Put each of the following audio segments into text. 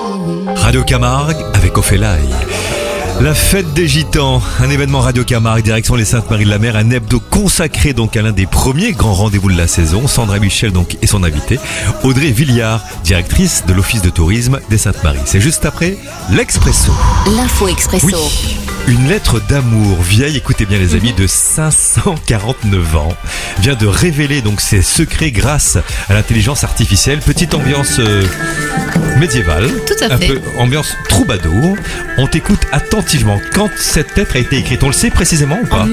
Radio Camargue avec Ophélie. La fête des Gitans, un événement Radio Camargue, direction les Saintes-Maries-de-la-Mer, un hebdo consacré donc à l'un des premiers grands rendez-vous de la saison. Sandra Michel donc et son invité, Audrey Villiard, directrice de l'Office de tourisme des Saintes-Maries. C'est juste après l'Expresso. L'info Expresso. Oui. Une lettre d'amour vieille, écoutez bien les amis, de 549 ans, vient de révéler donc ses secrets grâce à l'intelligence artificielle. Petite ambiance médiévale, tout à un fait. peu ambiance troubadour. On t'écoute attentivement. Quand cette lettre a été écrite, on le sait précisément ou pas? En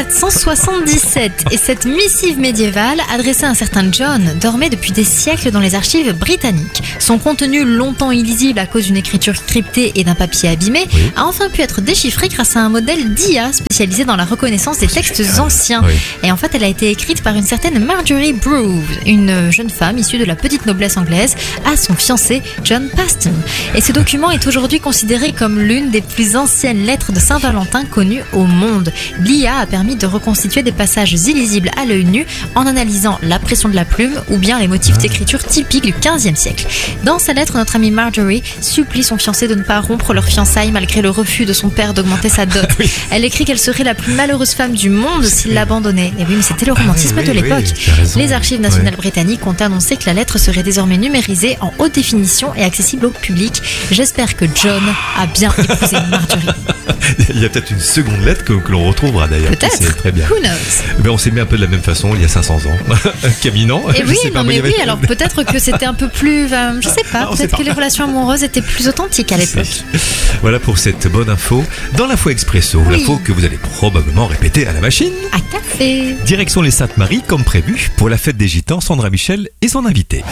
1477, et cette missive médiévale adressée à un certain John dormait depuis des siècles dans les archives britanniques. Son contenu, longtemps illisible à cause d'une écriture cryptée et d'un papier abîmé, Oui. a enfin pu être déchiffré grâce à un modèle d'IA spécialisé dans la reconnaissance des textes anciens. Oui. Et en fait, elle a été écrite par une certaine Marjorie Brew, une jeune femme issue de la petite noblesse anglaise, à son fiancé John Paston. Et ce document est aujourd'hui considéré comme l'une des plus anciennes lettres de Saint-Valentin connues au monde. L'IA a permis de reconstituer des passages illisibles à l'œil nu en analysant la pression de la plume ou bien les motifs d'écriture typiques du XVe siècle. Dans sa lettre, notre amie Marjorie supplie son fiancé de ne pas rompre leur fiançailles malgré le refus de son père d'augmenter sa dot. Oui. Elle écrit qu'elle serait la plus malheureuse femme du monde s'il l'abandonnait. Et oui, mais c'était le romantisme oui, de oui, l'époque. oui, tu as raison. Les archives nationales Oui. britanniques ont annoncé que la lettre serait désormais numérisée en haute définition et accessible au public. J'espère que John a bien épousé Marjorie. Il y a peut-être une seconde lettre que l'on retrouvera d'ailleurs. Peut-être. C'est très bien. Who knows? Ben, on s'est mis un peu de la même façon il y a 500 ans. Camille, non? Et Je oui, sais pas, non moi, il mais y avait- oui, alors peut-être que c'était un peu plus, je sais pas, Non, on sait peut-être pas. que les relations amoureuses étaient plus authentiques à l'époque. Voilà pour cette bonne info. Dans l'info Expresso, Oui. l'info que vous allez probablement répéter à la machine. À café. Direction les Saintes-Maries, comme prévu, pour la fête des Gitans, Sandra Michel et son invité.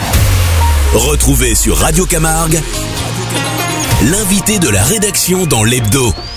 Retrouvez sur Radio Camargue l'invité de la rédaction dans l'hebdo.